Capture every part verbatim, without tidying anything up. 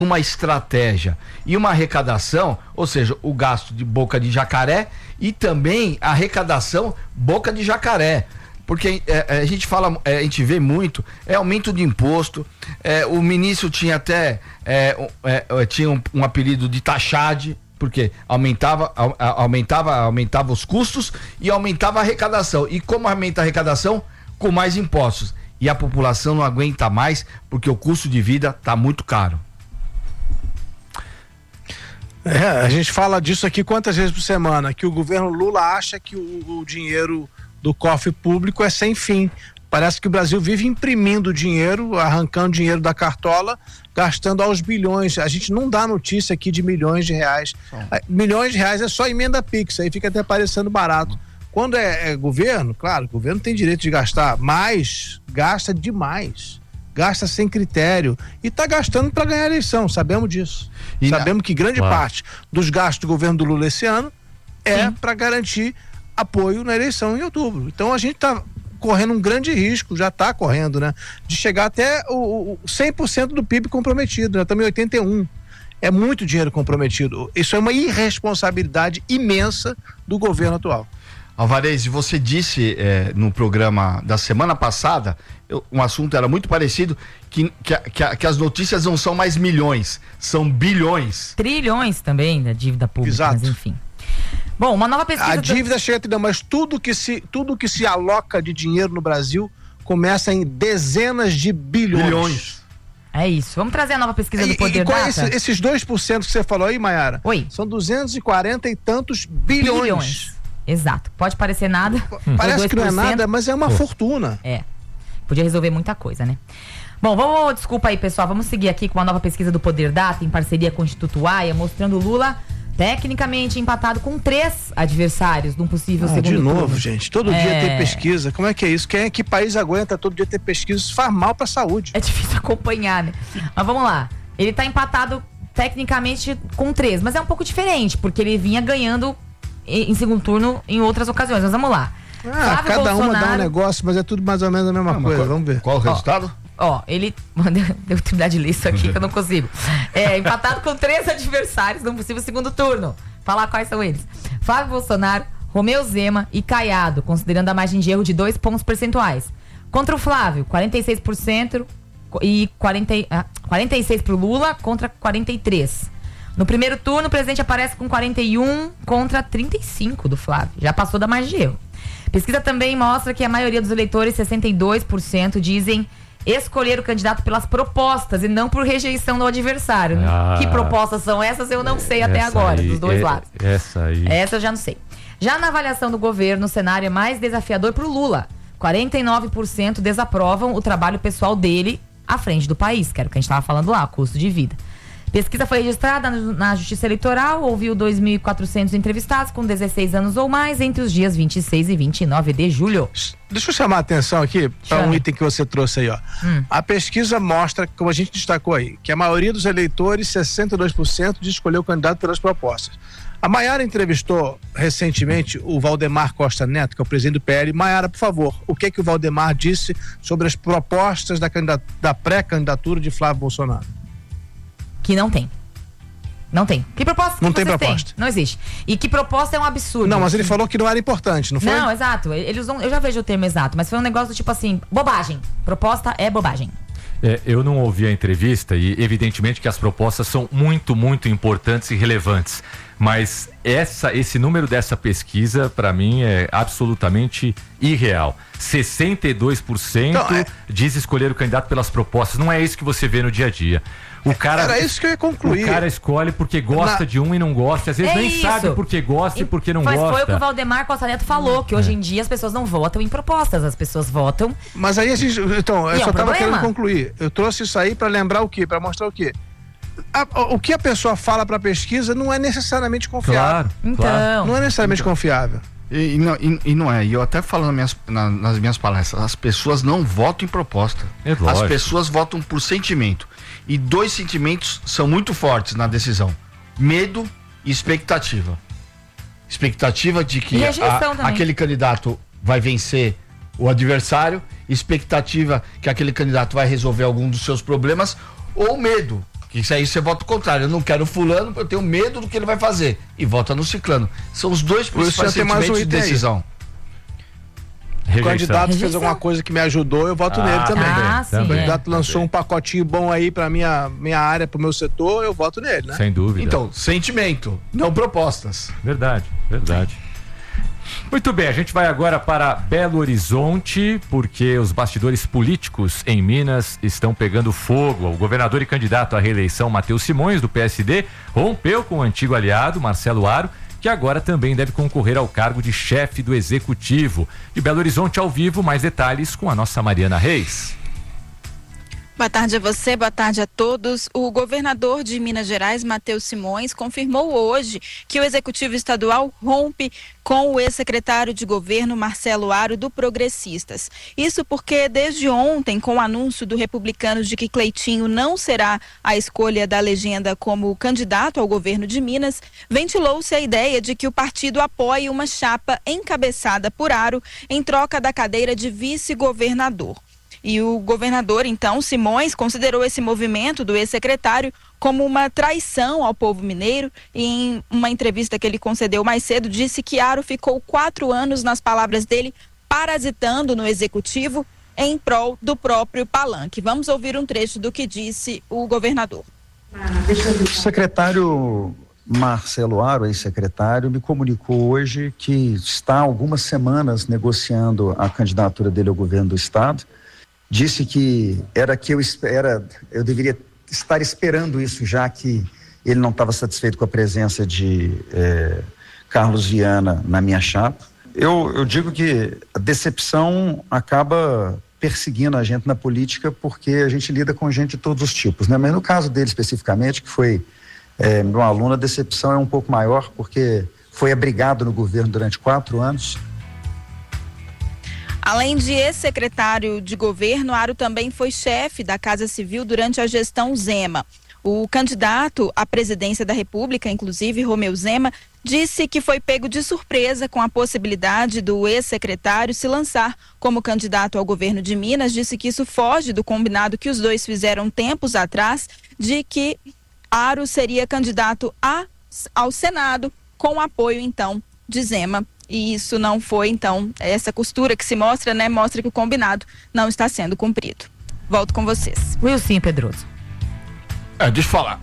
uma estratégia e uma arrecadação, ou seja, o gasto de boca de jacaré e também a arrecadação boca de jacaré. Porque é, a gente fala, é, a gente vê muito, é aumento de imposto, é, o ministro tinha até é, é, tinha um, um apelido de taxade, porque aumentava, aumentava, aumentava os custos e aumentava a arrecadação. E como aumenta a arrecadação? Com mais impostos. E a população não aguenta mais, porque o custo de vida está muito caro. É, a gente fala disso aqui quantas vezes por semana, que o governo Lula acha que o, o dinheiro do cofre público é sem fim. Parece que o Brasil vive imprimindo dinheiro, arrancando dinheiro da cartola, gastando aos bilhões. A gente não dá notícia aqui de milhões de reais. É. Milhões de reais é só emenda Pix, aí fica até parecendo barato. Quando é, é governo, claro, o governo tem direito de gastar, mas gasta demais. Gasta sem critério e está gastando para ganhar a eleição, sabemos disso. E sabemos na... que grande claro. parte dos gastos do governo do Lula esse ano é para garantir apoio na eleição em outubro. Então a gente está correndo um grande risco, já está correndo, né? De chegar até o, o cem por cento do P I B comprometido, né? Estamos em oitenta e um. É muito dinheiro comprometido. Isso é uma irresponsabilidade imensa do governo atual. Alvarez, você disse é, no programa da semana passada, eu, um assunto era muito parecido, que, que, que, que as notícias não são mais milhões, são bilhões. Trilhões também da dívida pública, exato. Mas enfim. Bom, uma nova pesquisa... A dívida chega a trilhão, mas tudo que, se, tudo que se aloca de dinheiro no Brasil começa em dezenas de bilhões. bilhões. É isso. Vamos trazer a nova pesquisa do Poder e, e qual Data? É esse, esses dois por cento que você falou aí, Mayara? Oi. São duzentos e quarenta e tantos bilhões. bilhões. Exato. Pode parecer nada. Parece que não é nada, mas é uma Pô. fortuna. É. Podia resolver muita coisa, né? Bom, vamos, desculpa aí, pessoal. Vamos seguir aqui com uma nova pesquisa do Poder Data, em parceria com o Instituto Aia, mostrando o Lula tecnicamente empatado com três adversários de um possível ah, segundo de novo, turno. gente. Todo é... dia tem pesquisa. Como é que é isso? Quem é que país aguenta todo dia ter pesquisa? Isso faz mal pra saúde. É difícil acompanhar, né? Mas vamos lá. Ele tá empatado tecnicamente com três, mas é um pouco diferente, porque ele vinha ganhando em segundo turno em outras ocasiões. Mas vamos lá. Ah, Flávio cada Bolsonaro... uma dá um negócio, mas é tudo mais ou menos a mesma ah, coisa. Qual, vamos ver. Qual o resultado? Ó, ó ele... Deu oportunidade de ler isso aqui que eu não consigo. É, empatado com três adversários num possível segundo turno. Falar quais são eles. Flávio Bolsonaro, Romeu Zema e Caiado, considerando a margem de erro de dois pontos percentuais. Contra o Flávio, quarenta e seis por cento e quarenta, ah, quarenta e seis por cento pro Lula contra quarenta e três por cento. No primeiro turno, o presidente aparece com quarenta e um contra trinta e cinco do Flávio. Já passou da margem de erro. Pesquisa também mostra que a maioria dos eleitores, sessenta e dois por cento, dizem escolher o candidato pelas propostas e não por rejeição do adversário. Ah, que propostas são essas? Eu não sei até agora, aí, dos dois é, lados. Essa aí. Essa eu já não sei. Já na avaliação do governo, o cenário é mais desafiador para o Lula. quarenta e nove por cento desaprovam o trabalho pessoal dele à frente do país, que era o que a gente estava falando lá, custo de vida. Pesquisa foi registrada na Justiça Eleitoral, ouviu dois mil e quatrocentos entrevistados com dezesseis anos ou mais entre os dias vinte e seis e vinte e nove de julho. Deixa eu chamar a atenção aqui para um item que você trouxe aí, ó. Hum. A pesquisa mostra, como a gente destacou aí, que a maioria dos eleitores, sessenta e dois por cento, de escolher o candidato pelas propostas. A Mayara entrevistou recentemente o Valdemar Costa Neto, que é o presidente do P L. Mayara, por favor, o que é que o Valdemar disse sobre as propostas da, da pré-candidatura de Flávio Bolsonaro? Que não tem. Não tem. Que proposta que Não tem proposta. Têm? Não existe. E que proposta é um absurdo. Não, mas ele falou que não era importante, não foi? Não, exato. Eles usam, eu já vejo o termo exato, mas foi um negócio do tipo assim, bobagem. Proposta é bobagem. É, eu não ouvi a entrevista e evidentemente que as propostas são muito, muito importantes e relevantes. Mas essa, esse número dessa pesquisa, para mim, é absolutamente irreal. sessenta e dois por cento então, é... diz escolher o candidato pelas propostas. Não é isso que você vê no dia a dia. O cara, Era isso que eu ia concluir. O cara escolhe porque gosta Na... de um e não gosta. Às vezes é nem isso. sabe porque gosta e, e porque não mas gosta. Mas foi o que o Valdemar Costa Neto falou, que hoje é. em dia as pessoas não votam em propostas, as pessoas votam... Mas aí a gente... Então, eu e só é um tava problema. querendo concluir. Eu trouxe isso aí para lembrar o quê? Para mostrar o quê? A, o que a pessoa fala para pesquisa não é necessariamente confiável. Claro, então... Claro. Não é necessariamente então. confiável. E, e, não, e, e não é, e eu até falo nas minhas, na, nas minhas palestras, as pessoas não votam em proposta. É as pessoas votam por sentimento. E dois sentimentos são muito fortes na decisão: medo e expectativa. Expectativa de que a, aquele candidato vai vencer o adversário, expectativa que aquele candidato vai resolver algum dos seus problemas, ou medo Que isso aí você vota o contrário. Eu não quero fulano, eu tenho medo do que ele vai fazer. E vota no ciclano. São os dois principais sentimentos um de decisão. O candidato Rejeição. fez alguma coisa que me ajudou, eu voto ah, nele também. Ah, sim, o candidato é. lançou um pacotinho bom aí pra minha, minha área, pro meu setor, eu voto nele, né? Sem dúvida. Então, sentimento, não propostas. Verdade, verdade. Muito bem, a gente vai agora para Belo Horizonte, porque os bastidores políticos em Minas estão pegando fogo. O governador e candidato à reeleição, Matheus Simões, do P S D, rompeu com o antigo aliado, Marcelo Aro, que agora também deve concorrer ao cargo de chefe do Executivo. De Belo Horizonte ao vivo, mais detalhes com a nossa Mariana Reis. Boa tarde a você, boa tarde a todos. O governador de Minas Gerais, Matheus Simões, confirmou hoje que o Executivo Estadual rompe com o ex-secretário de governo Marcelo Aro, do Progressistas. Isso porque desde ontem, com o anúncio do Republicanos de que Cleitinho não será a escolha da legenda como candidato ao governo de Minas, ventilou-se a ideia de que o partido apoie uma chapa encabeçada por Aro em troca da cadeira de vice-governador. E o governador, então, Simões, considerou esse movimento do ex-secretário como uma traição ao povo mineiro e em uma entrevista que ele concedeu mais cedo, disse que Aro ficou quatro anos, nas palavras dele, parasitando no executivo em prol do próprio palanque. Vamos ouvir um trecho do que disse o governador. O secretário Marcelo Aro, ex-secretário, me comunicou hoje que está há algumas semanas negociando a candidatura dele ao governo do estado. Disse que era que eu era, eu deveria estar esperando isso, já que ele não estava satisfeito com a presença de eh, Carlos Viana na minha chapa. Eu, eu digo que a decepção acaba perseguindo a gente na política, porque a gente lida com gente de todos os tipos, né? Mas no caso dele especificamente, que foi eh, meu aluno, a decepção é um pouco maior, porque foi abrigado no governo durante quatro anos. Além de ex-secretário de governo, Aro também foi chefe da Casa Civil durante a gestão Zema. O candidato à presidência da República, inclusive Romeu Zema, disse que foi pego de surpresa com a possibilidade do ex-secretário se lançar como candidato ao governo de Minas. Disse que isso foge do combinado que os dois fizeram tempos atrás, de que Aro seria candidato a, ao Senado com apoio, então, de Zema. E isso não foi, então, essa costura que se mostra, né, mostra que o combinado não está sendo cumprido. Volto com vocês. Wilson Pedroso. É, deixa eu falar.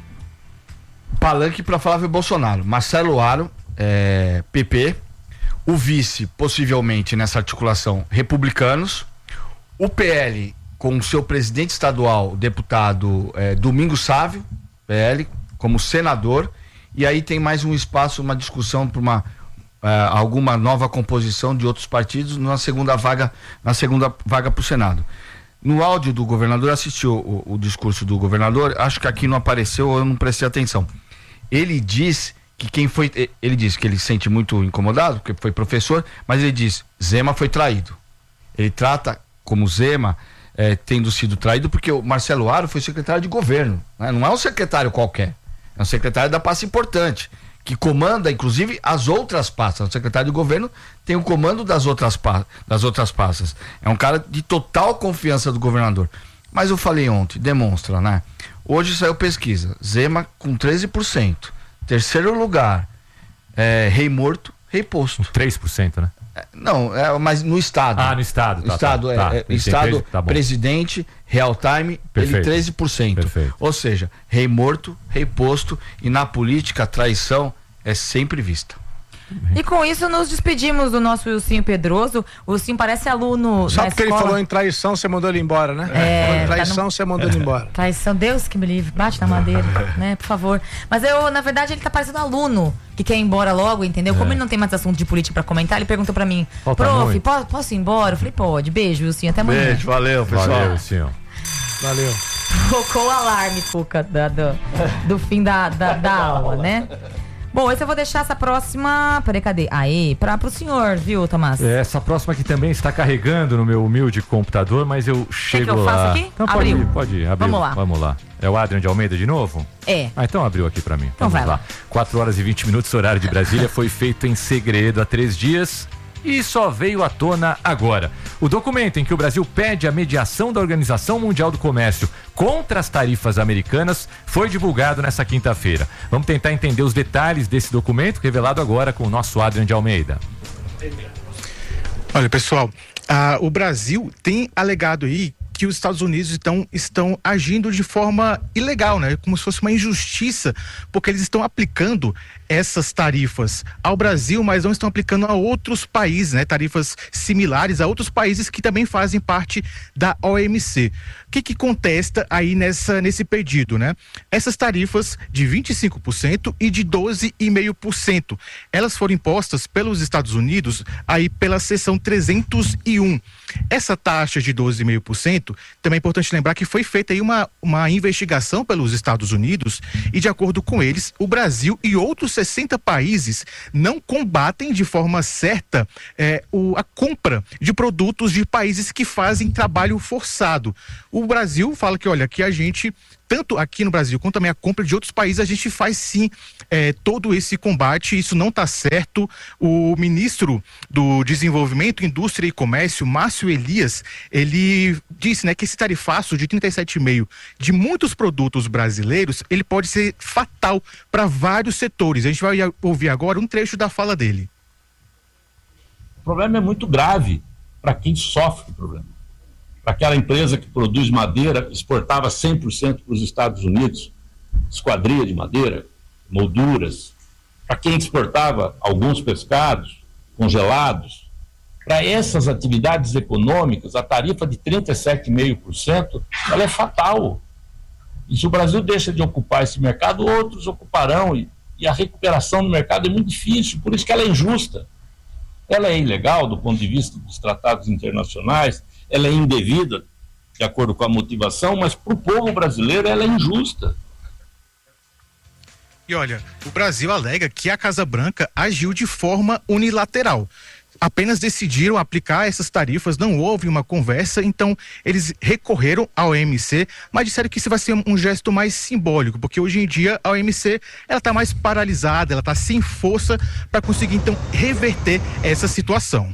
Palanque para falar foi Bolsonaro. Marcelo Aro, é, P P. O vice, possivelmente, nessa articulação, Republicanos. O P L, com o seu presidente estadual, o deputado é, Domingos Sávio, P L, como senador. E aí tem mais um espaço, uma discussão para uma... Uh, alguma nova composição de outros partidos na segunda vaga na segunda vaga para o Senado. No áudio do governador, assistiu o, o discurso do governador, acho que aqui não apareceu, eu não prestei atenção. Ele diz que quem foi, ele diz que ele se sente muito incomodado, porque foi professor, mas ele diz, Zema foi traído. Ele trata como Zema eh, tendo sido traído, porque o Marcelo Aro foi secretário de governo, né? Não é um secretário qualquer, é um secretário da pasta importante, que comanda, inclusive, as outras pastas. O secretário de governo tem o comando das outras, das outras pastas. É um cara de total confiança do governador. Mas eu falei ontem, demonstra, né? Hoje saiu pesquisa. Zema com treze por cento. Terceiro lugar, é, Rei Morto, Rei Posto. três por cento, né? É, não, é, mas no estado. Ah, no estado. Tá, estado, tá, é, tá, é, estado, tá presidente, real time, perfeito, ele treze por cento. Perfeito. Ou seja, rei morto, rei posto, e na política a traição é sempre vista. E com isso nos despedimos do nosso Wilson Pedroso. O Wilson parece aluno. Só porque ele falou em traição, você mandou ele embora, né? É, em traição, tá no... você mandou ele embora. Traição, Deus que me livre, bate na madeira, né? Por favor. Mas eu, na verdade, ele tá parecendo aluno que quer ir embora logo, entendeu? É. Como ele não tem mais assunto de política pra comentar, ele perguntou pra mim, Falta prof, posso, posso ir embora? Eu falei, pode. Beijo, Wilson, até amanhã. Beijo, valeu, pessoal. Valeu, Wilson. Valeu. Tocou o alarme, Fuca, da, do, do fim da, da, da aula, né? Bom, esse eu vou deixar essa próxima. Peraí, cadê? Aí, pra, pro senhor, viu, Tomás? Essa próxima aqui também está carregando no meu humilde computador, mas eu chego que eu lá. faço aqui? Então, pode ir, pode ir. Abriu. Vamos lá. Vamos lá. É o Adrian de Almeida de novo? É. Ah, então abriu aqui pra mim. Então Vamos vai lá. lá. quatro horas e vinte minutos, horário de Brasília, foi feito em segredo há três dias. E só veio à tona agora. O documento em que o Brasil pede a mediação da Organização Mundial do Comércio contra as tarifas americanas foi divulgado nessa quinta-feira. Vamos tentar entender os detalhes desse documento revelado agora com o nosso Adrian de Almeida. Olha, pessoal, ah, o Brasil tem alegado aí que os Estados Unidos estão, estão agindo de forma ilegal, né? Como se fosse uma injustiça, porque eles estão aplicando essas tarifas ao Brasil, mas não estão aplicando a outros países, né? Tarifas similares a outros países que também fazem parte da O M C. O que que contesta aí nessa, nesse pedido, né? Essas tarifas de vinte e cinco por cento e de doze vírgula cinco por cento, elas foram impostas pelos Estados Unidos aí pela seção trezentos e um. Essa taxa de doze vírgula cinco por cento, também é importante lembrar que foi feita aí uma, uma investigação pelos Estados Unidos e, de acordo com eles, o Brasil e outros sessenta países não combatem de forma certa é, o, a compra de produtos de países que fazem trabalho forçado. O Brasil fala que, olha, que a gente, tanto aqui no Brasil quanto também a compra de outros países, a gente faz sim é, todo esse combate, isso não está certo. O ministro do Desenvolvimento, Indústria e Comércio, Márcio Elias, ele disse, né, que esse tarifaço de trinta e sete vírgula cinco por cento de muitos produtos brasileiros, ele pode ser fatal para vários setores. A gente vai ouvir agora um trecho da fala dele. O problema é muito grave para quem sofre o problema. Para aquela empresa que produz madeira, exportava cem por cento para os Estados Unidos, esquadria de madeira, molduras. Para quem exportava alguns pescados congelados. Para essas atividades econômicas, a tarifa de trinta e sete vírgula cinco por cento, ela é fatal. E se o Brasil deixa de ocupar esse mercado, outros ocuparão. E, e a recuperação no mercado é muito difícil, por isso que ela é injusta. Ela é ilegal do ponto de vista dos tratados internacionais, ela é indevida, de acordo com a motivação, mas para o povo brasileiro ela é injusta. E olha, o Brasil alega que a Casa Branca agiu de forma unilateral. Apenas decidiram aplicar essas tarifas, não houve uma conversa, então eles recorreram à O M C, mas disseram que isso vai ser um gesto mais simbólico, porque hoje em dia a O M C ela está mais paralisada, ela está sem força para conseguir então reverter essa situação.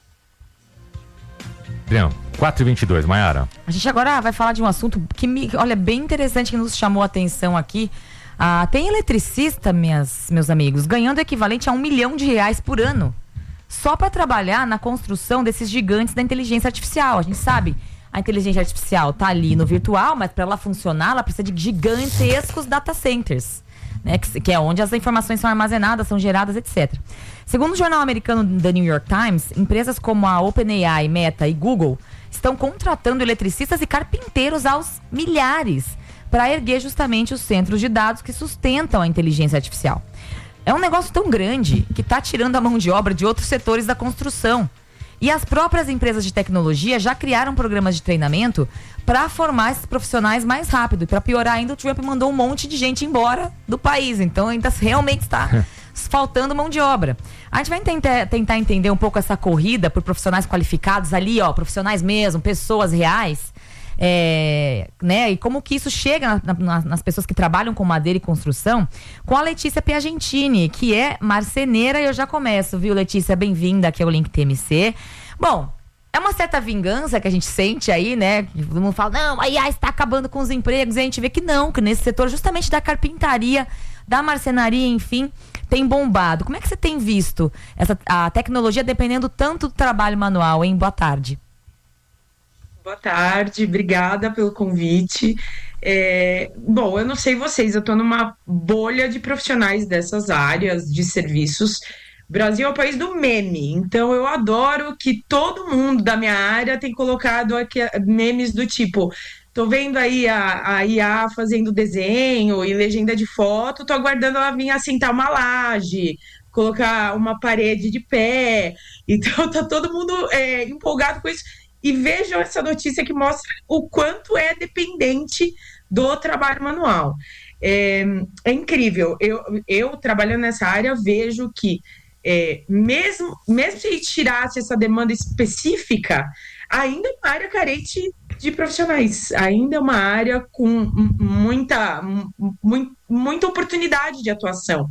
quatro e vinte e dois, Maiara. A gente agora vai falar de um assunto que, me, olha, bem interessante, que nos chamou a atenção aqui. Ah, tem eletricista, minhas, meus amigos, ganhando equivalente a um milhão de reais por ano, só para trabalhar na construção desses gigantes da inteligência artificial. A gente sabe, a inteligência artificial tá ali no virtual, mas para ela funcionar, ela precisa de gigantescos data centers, né, que, que é onde as informações são armazenadas, são geradas, etcétera. Segundo o jornal americano The New York Times, empresas como a OpenAI, Meta e Google estão contratando eletricistas e carpinteiros aos milhares para erguer justamente os centros de dados que sustentam a inteligência artificial. É um negócio tão grande que está tirando a mão de obra de outros setores da construção. E as próprias empresas de tecnologia já criaram programas de treinamento para formar esses profissionais mais rápido. E para piorar ainda, o Trump mandou um monte de gente embora do país. Então ainda realmente está faltando mão de obra. A gente vai tentar, tentar entender um pouco essa corrida por profissionais qualificados ali, ó, profissionais mesmo, pessoas reais. É, né, e como que isso chega na, na, nas pessoas que trabalham com madeira e construção, com a Letícia Piagentini, que é marceneira. E eu já começo, viu, Letícia? Bem-vinda aqui ao Link T M C. Bom, é uma certa vingança que a gente sente aí, né? Todo mundo fala, não, a I A está acabando com os empregos. E a gente vê que não, que nesse setor justamente da carpintaria, da marcenaria, enfim, tem bombado. Como é que você tem visto essa, a tecnologia dependendo tanto do trabalho manual, hein? Boa tarde. Boa tarde, obrigada pelo convite. É, bom, eu não sei vocês, eu estou numa bolha de profissionais dessas áreas de serviços. O Brasil é o país do meme, então eu adoro que todo mundo da minha área tem colocado aqui memes do tipo: tô vendo aí a, a I A fazendo desenho e legenda de foto, tô aguardando ela vir assentar uma laje, colocar uma parede de pé. Então tá todo mundo é, empolgado com isso. E vejam essa notícia que mostra o quanto é dependente do trabalho manual. É, é incrível. Eu, eu, trabalhando nessa área, vejo que é, mesmo, mesmo se tirasse essa demanda específica, ainda é uma área carente de profissionais. Ainda é uma área com muita, muita, muita oportunidade de atuação.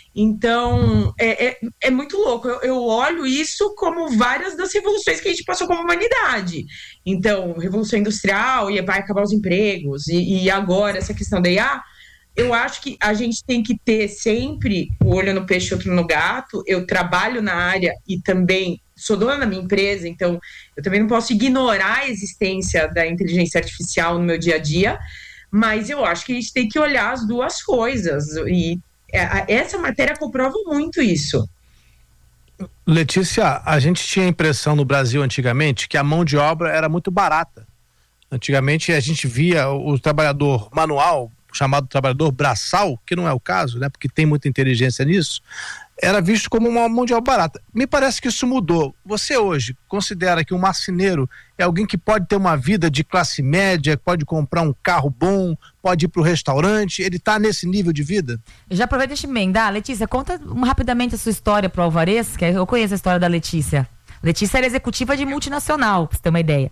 Então, é, é, é muito louco. Eu, eu olho isso como várias das revoluções que a gente passou como humanidade. Então, Revolução Industrial, e vai acabar os empregos, e, e agora essa questão da I A. Eu acho que a gente tem que ter sempre o olho no peixe e outro no gato. Eu trabalho na área e também sou dona da minha empresa, então eu também não posso ignorar a existência da inteligência artificial no meu dia a dia, mas eu acho que a gente tem que olhar as duas coisas, e essa matéria comprova muito isso. Letícia, a gente tinha a impressão no Brasil antigamente que a mão de obra era muito barata. Antigamente a gente via o trabalhador manual, chamado trabalhador braçal, que não é o caso, né, porque tem muita inteligência nisso, era visto como uma mão de obra barata. Me parece que isso mudou. Você hoje considera que um marceneiro é alguém que pode ter uma vida de classe média, pode comprar um carro bom, pode ir para o restaurante, ele está nesse nível de vida? Eu já aproveito de emendar. Letícia, conta rapidamente a sua história para o Alvarez, que eu conheço a história da Letícia. Letícia era executiva de multinacional, para você ter uma ideia.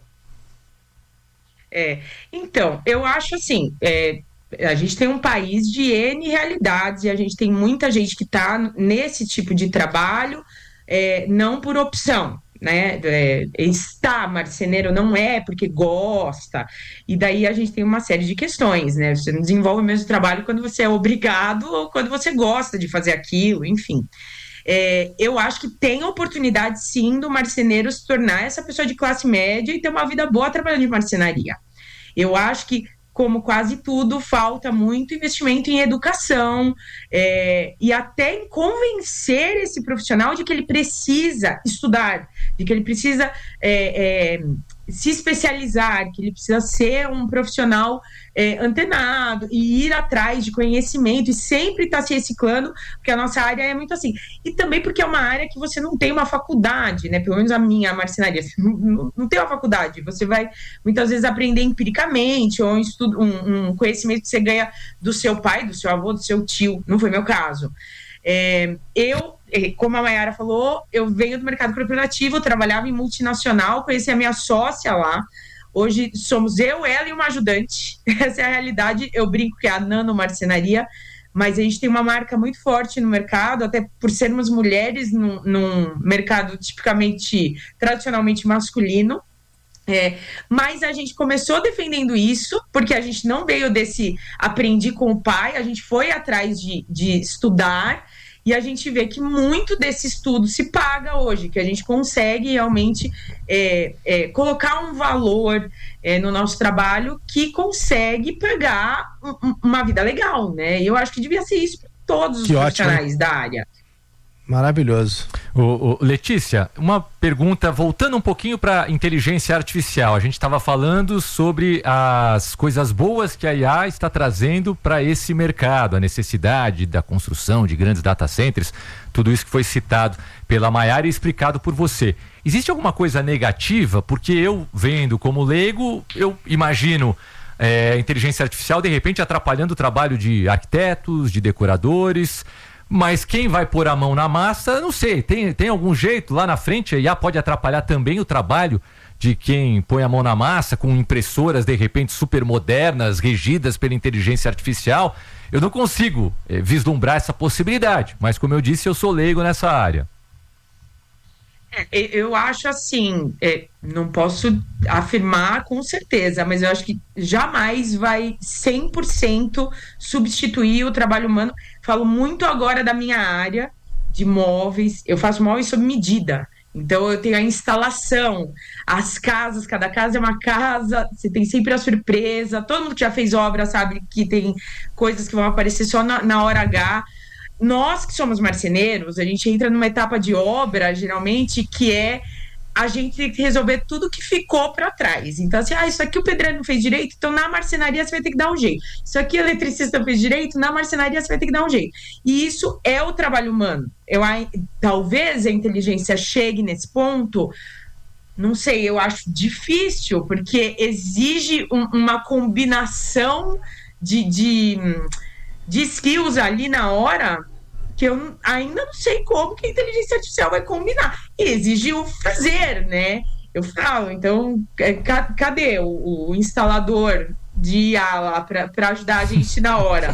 É, então, eu acho assim... É... A gente tem um país de N realidades e a gente tem muita gente que está nesse tipo de trabalho, é, não por opção, né? É, está marceneiro não é porque gosta, e daí a gente tem uma série de questões, né? Você não desenvolve o mesmo trabalho quando você é obrigado ou quando você gosta de fazer aquilo, enfim. É, eu acho que tem oportunidade, sim, do marceneiro se tornar essa pessoa de classe média e ter uma vida boa trabalhando de marcenaria. Eu acho que, como quase tudo, falta muito investimento em educação, é, e até em convencer esse profissional de que ele precisa estudar, de que ele precisa é, é, se especializar, que ele precisa ser um profissional é, antenado e ir atrás de conhecimento e sempre estar tá se reciclando, porque a nossa área é muito assim. E também porque é uma área que você não tem uma faculdade, né? Pelo menos a minha, a marcenaria, não, não, não tem uma faculdade. Você vai, muitas vezes, aprender empiricamente, ou um, estudo, um, um conhecimento que você ganha do seu pai, do seu avô, do seu tio. Não foi meu caso. É, eu, como a Mayara falou, eu venho do mercado corporativo, eu trabalhava em multinacional, conheci a minha sócia lá. Hoje somos eu, ela e uma ajudante. Essa é a realidade. Eu brinco que é a Nano Marcenaria, mas a gente tem uma marca muito forte no mercado, até por sermos mulheres num, num mercado tipicamente, tradicionalmente masculino. É, mas a gente começou defendendo isso, porque a gente não veio desse aprendi com o pai, a gente foi atrás de, de estudar, e a gente vê que muito desse estudo se paga hoje, que a gente consegue realmente é, é, colocar um valor é, no nosso trabalho que consegue pagar um, uma vida legal, né? E eu acho que devia ser isso para todos os que profissionais ótimo. da área. Maravilhoso. Ô, ô, Letícia, uma pergunta voltando um pouquinho para inteligência artificial. A gente estava falando sobre as coisas boas que a I A está trazendo para esse mercado, a necessidade da construção de grandes data centers, tudo isso que foi citado pela Mayara e explicado por você. Existe alguma coisa negativa? Porque eu, vendo como leigo, eu imagino é, inteligência artificial de repente atrapalhando o trabalho de arquitetos, de decoradores. Mas quem vai pôr a mão na massa, não sei, tem, tem algum jeito lá na frente? A I A pode atrapalhar também o trabalho de quem põe a mão na massa com impressoras de repente super modernas, regidas pela inteligência artificial? Eu não consigo é, vislumbrar essa possibilidade, mas como eu disse, eu sou leigo nessa área. É, eu acho assim, é, não posso afirmar com certeza, mas eu acho que jamais vai cem por cento substituir o trabalho humano. Falo muito agora da minha área de móveis, eu faço móveis sob medida. Então eu tenho a instalação, as casas, cada casa é uma casa, você tem sempre a surpresa, todo mundo que já fez obra sabe que tem coisas que vão aparecer só na, na hora H. Nós que somos marceneiros, a gente entra numa etapa de obra, geralmente, que é a gente tem que resolver tudo que ficou para trás. Então, assim, ah, isso aqui o pedreiro não fez direito, então na marcenaria você vai ter que dar um jeito. Isso aqui o eletricista fez direito, na marcenaria você vai ter que dar um jeito. E isso é o trabalho humano. Eu, a, talvez a inteligência chegue nesse ponto, não sei, eu acho difícil, porque exige um, uma combinação de... de de skills ali na hora, que eu ainda não sei como que a inteligência artificial vai combinar. E exige o fazer, né? Eu falo, então, cadê o, o instalador de I A lá para ajudar a gente na hora?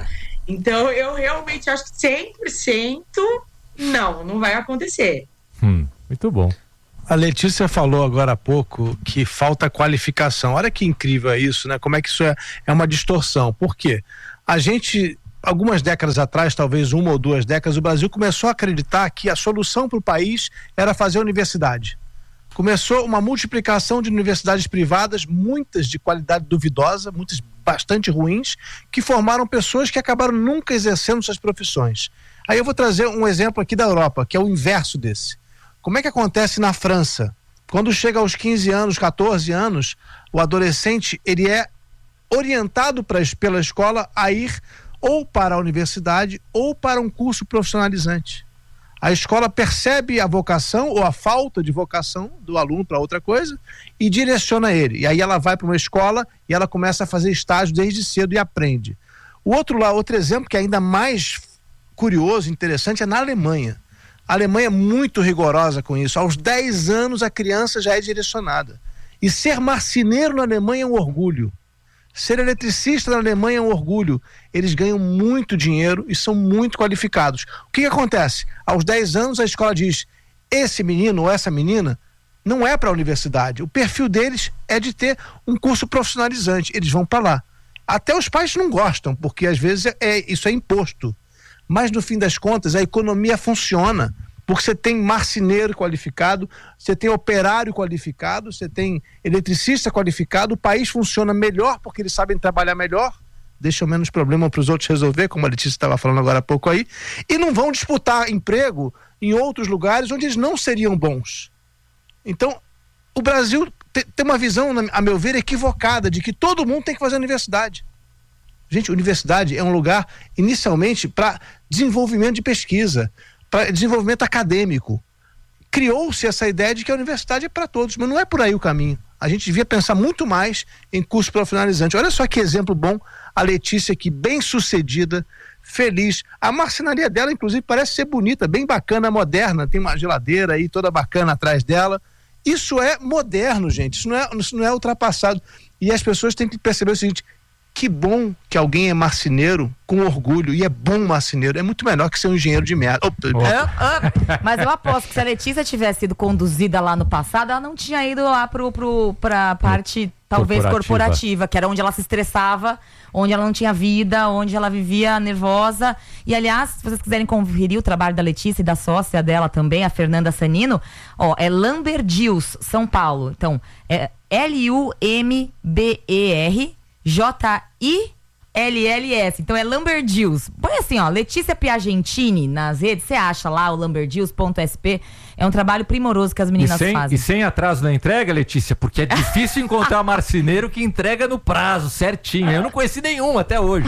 Então, eu realmente acho que cem por cento não, não vai acontecer. Hum, muito bom. A Letícia falou agora há pouco que falta qualificação. Olha que incrível é isso, né? Como é que isso é, é uma distorção. Por quê? A gente, algumas décadas atrás, talvez uma ou duas décadas, o Brasil começou a acreditar que a solução para o país era fazer universidade. Começou uma multiplicação de universidades privadas, muitas de qualidade duvidosa, muitas bastante ruins, que formaram pessoas que acabaram nunca exercendo suas profissões. Aí eu vou trazer um exemplo aqui da Europa, que é o inverso desse. Como é que acontece na França? Quando chega aos quinze anos, catorze anos, o adolescente ele é orientado pra, pela escola a ir ou para a universidade ou para um curso profissionalizante. A escola percebe a vocação ou a falta de vocação do aluno para outra coisa e direciona ele. E aí ela vai para uma escola e ela começa a fazer estágio desde cedo e aprende. O outro lá, outro exemplo que é ainda mais curioso, interessante, é na Alemanha. A Alemanha é muito rigorosa com isso. Aos dez anos a criança já é direcionada. E ser marceneiro na Alemanha é um orgulho. Ser eletricista na Alemanha é um orgulho. Eles ganham muito dinheiro e são muito qualificados. O que, que acontece? Aos dez anos a escola diz, esse menino ou essa menina não é para a universidade. O perfil deles é de ter um curso profissionalizante. Eles vão para lá. Até os pais não gostam, porque às vezes é, é, isso é imposto. Mas no fim das contas a economia funciona, porque você tem marceneiro qualificado, você tem operário qualificado, você tem eletricista qualificado, o país funciona melhor porque eles sabem trabalhar melhor, deixam menos problema para os outros resolver, como a Letícia estava falando agora há pouco aí, e não vão disputar emprego em outros lugares onde eles não seriam bons. Então, o Brasil te, tem uma visão, a meu ver, equivocada de que todo mundo tem que fazer universidade. Gente, universidade é um lugar, inicialmente, para desenvolvimento de pesquisa, para desenvolvimento acadêmico. Criou-se essa ideia de que a universidade é para todos, mas não é por aí o caminho. A gente devia pensar muito mais em curso profissionalizante. Olha só que exemplo bom, a Letícia aqui, bem sucedida, feliz. A marcenaria dela, inclusive, parece ser bonita, bem bacana, moderna, tem uma geladeira aí toda bacana atrás dela. Isso é moderno, gente, isso não é, isso não é ultrapassado. E as pessoas têm que perceber o seguinte, que bom que alguém é marceneiro com orgulho, e é bom marceneiro, é muito melhor que ser um engenheiro de merda. Opa. Ah, ah, mas eu aposto que se a Letícia tivesse sido conduzida lá no passado, ela não tinha ido lá pro, pro, pra parte, talvez, corporativa. corporativa, que era onde ela se estressava, onde ela não tinha vida, onde ela vivia nervosa. E, aliás, se vocês quiserem conferir o trabalho da Letícia e da sócia dela também, a Fernanda Sanino, ó, é Lumber-Deals, São Paulo. Então, é L U M B E R J I L L S, então é Lumber-Deals. Põe assim, ó, Letícia Piagentini nas redes, você acha lá o lumberdeals ponto s p. É um trabalho primoroso que as meninas e sem, fazem. E sem atraso na entrega, Letícia, porque é difícil encontrar marceneiro que entrega no prazo, certinho. Eu não conheci nenhum até hoje.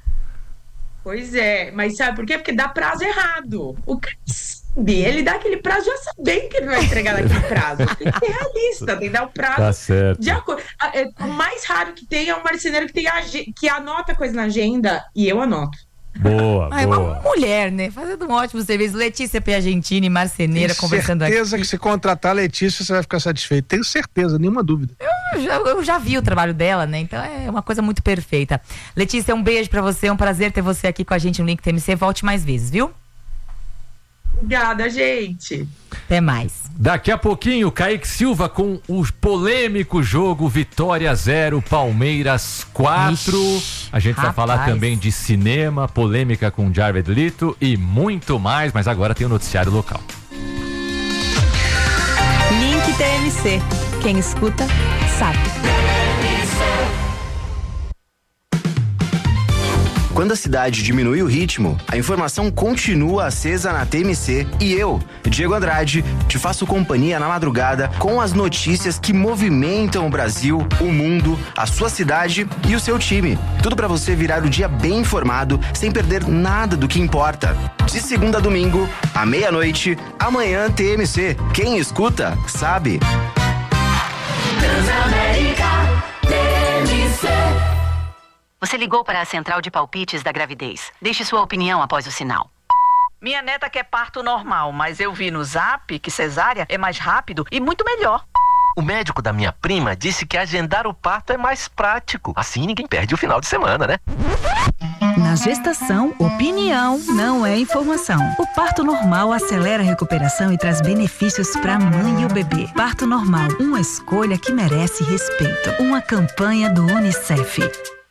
Pois é, mas sabe por quê? Porque dá prazo errado. O cara sabe, ele dá aquele prazo já sabendo que ele vai entregar naquele prazo. Tem que ser realista, tem que dar o prazo tá certo. de acordo. O mais raro que tem é um marceneiro que, tem ag... que anota coisa na agenda e eu anoto. Boa, ah, boa. É uma mulher, né? Fazendo um ótimo serviço. Letícia Piagentini, marceneira, Tenho conversando aqui. Tenho certeza que se contratar a Letícia, você vai ficar satisfeito. Tenho certeza, nenhuma dúvida. Eu já, eu já vi o trabalho dela, né? Então é uma coisa muito perfeita. Letícia, um beijo pra você. É um prazer ter você aqui com a gente no Link T M C. Volte mais vezes, viu? Obrigada, gente. Até mais. Daqui a pouquinho, Kaique Silva com o polêmico jogo Vitória zero, Palmeiras quatro. Ixi, a gente rapaz. vai falar também de cinema, polêmica com Jared Leto e muito mais, mas agora tem o noticiário local. Link T M C. Quem escuta, sabe. Quando a cidade diminui o ritmo, a informação continua acesa na T M C e eu, Diego Andrade, te faço companhia na madrugada com as notícias que movimentam o Brasil, o mundo, a sua cidade e o seu time. Tudo para você virar o dia bem informado, sem perder nada do que importa. De segunda a domingo, à meia-noite, amanhã T M C. Quem escuta, sabe. Transamérica T M C. Você ligou para a central de palpites da gravidez. Deixe sua opinião após o sinal. Minha neta quer parto normal, mas eu vi no Zap que cesárea é mais rápido e muito melhor. O médico da minha prima disse que agendar o parto é mais prático. Assim ninguém perde o final de semana, né? Na gestação, opinião não é informação. O parto normal acelera a recuperação e traz benefícios para a mãe e o bebê. Parto normal, uma escolha que merece respeito. Uma campanha do UNICEF.